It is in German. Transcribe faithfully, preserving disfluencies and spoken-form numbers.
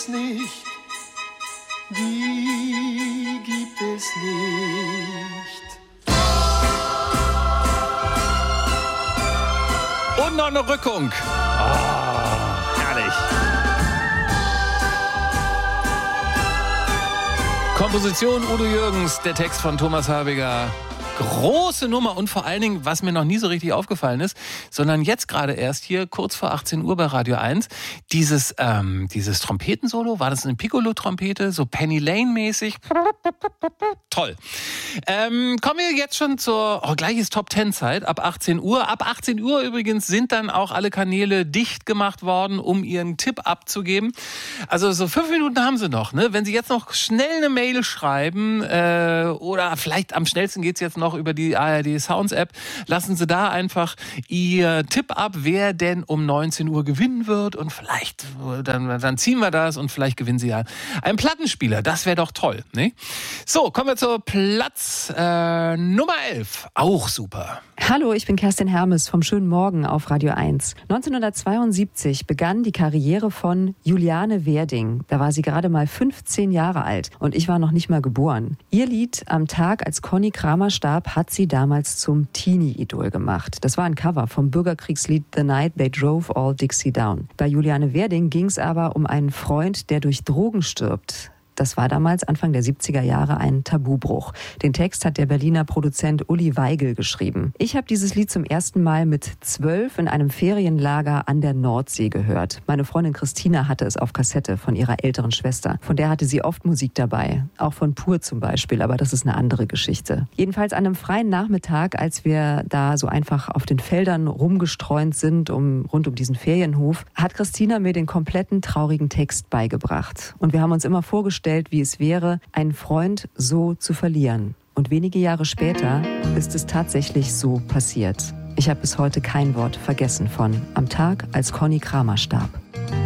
nicht, die gibt es nicht. Und noch eine Rückung. Oh, herrlich. Komposition Udo Jürgens, der Text von Thomas Habiger. Große Nummer und vor allen Dingen, was mir noch nie so richtig aufgefallen ist, sondern jetzt gerade erst hier kurz vor achtzehn Uhr bei Radio eins, dieses, ähm, dieses Trompetensolo, war das eine Piccolo-Trompete, so Penny Lane-mäßig? Toll. Ähm, kommen wir jetzt schon zur, oh, gleich ist Top-Ten-Zeit, ab achtzehn Uhr. Ab achtzehn Uhr übrigens sind dann auch alle Kanäle dicht gemacht worden, um ihren Tipp abzugeben. Also so fünf Minuten haben sie noch, ne? Wenn Sie jetzt noch schnell eine Mail schreiben, äh, oder vielleicht am schnellsten geht's jetzt noch über die A R D Sounds App, lassen Sie da einfach Ihr Tipp ab, wer denn um neunzehn Uhr gewinnen wird und vielleicht, dann, dann ziehen wir das und vielleicht gewinnen Sie ja einen Plattenspieler. Das wäre doch toll, ne? So, kommen wir zur Platz äh, Nummer elf. Auch super. Hallo, ich bin Kerstin Hermes vom Schönen Morgen auf Radio eins. neunzehnhundertzweiundsiebzig begann die Karriere von Juliane Werding. Da war sie gerade mal fünfzehn Jahre alt und ich war noch nicht mal geboren. Ihr Lied Am Tag, als Conny Kramer starb, hat sie damals zum Teenie-Idol gemacht. Das war ein Cover vom Bürgerkriegslied The Night They Drove All Dixie Down. Bei Juliane Werding ging es aber um einen Freund, der durch Drogen stirbt. Das war damals Anfang der siebziger Jahre ein Tabubruch. Den Text hat der Berliner Produzent Uli Weigel geschrieben. Ich habe dieses Lied zum ersten Mal mit zwölf in einem Ferienlager an der Nordsee gehört. Meine Freundin Christina hatte es auf Kassette von ihrer älteren Schwester. Von der hatte sie oft Musik dabei. Auch von Pur zum Beispiel, aber das ist eine andere Geschichte. Jedenfalls an einem freien Nachmittag, als wir da so einfach auf den Feldern rumgestreunt sind, um, rund um diesen Ferienhof, hat Christina mir den kompletten traurigen Text beigebracht. Und wir haben uns immer vorgestellt, wie es wäre, einen Freund so zu verlieren. Und wenige Jahre später ist es tatsächlich so passiert. Ich habe bis heute kein Wort vergessen von Am Tag, als Conny Kramer starb.